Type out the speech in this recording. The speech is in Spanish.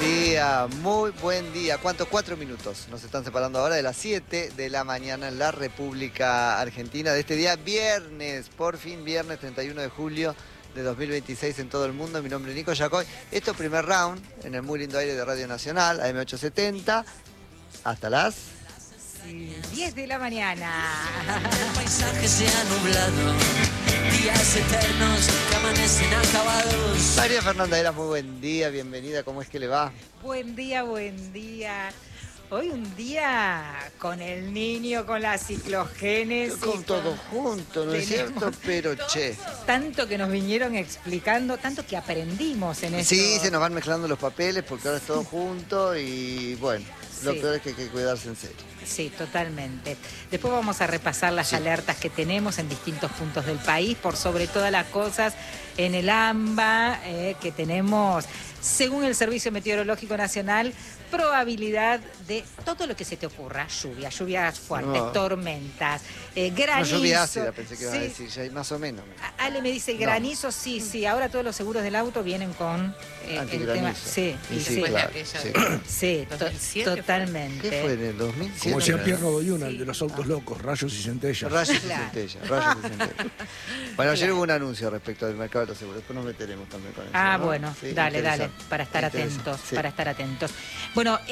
día, muy buen día. ¿Cuántos? 4 minutos. Nos están separando ahora de las 7 de la mañana en la República Argentina de este día viernes, por fin viernes 31 de julio de 2026 en todo el mundo. Mi nombre es Nico Yacoy. Esto es primer round en el muy lindo aire de Radio Nacional, AM870, hasta las 10 de la mañana. El paisaje se ha nublado, días eternos que amanecen acabados. María Fernanda Era, muy buen día, bienvenida, ¿cómo es que le va? Buen día, buen día. Hoy un día con el niño, con la ciclogénesis. Con todo junto, ¿no es cierto? Pero che. Tanto que nos vinieron explicando, tanto que aprendimos en esto. Sí, se nos van mezclando los papeles porque ahora es todo junto y bueno, lo Sí. peor es que hay que cuidarse en serio. Sí, totalmente. Después vamos a repasar las alertas que tenemos en distintos puntos del país, por sobre todas las cosas en el AMBA, que tenemos, según el Servicio Meteorológico Nacional, probabilidad de todo lo que se te ocurra. Lluvias fuertes, No. tormentas, No, granizo. lluvia ácida pensé que iba a Sí. decir, ya hay más o menos. Ale me dice granizo, sí. Ahora todos los seguros del auto vienen con el Antigranizo. tema. Sí, Y sí, sí. claro, aquella sí. Sí, 2007 totalmente. ¿Qué fue en el 2007? Como decía No, Pierre Rodoyuna, el de los autos locos, rayos y centellas. Rayos y Claro. centellas, rayos y centellas. Bueno, ayer hubo un anuncio respecto del mercado de los seguros, después nos meteremos también con eso. Ah, ¿no? bueno, Sí, dale, interesante. para estar Interesante. atentos, Sí. para estar atentos. Bueno,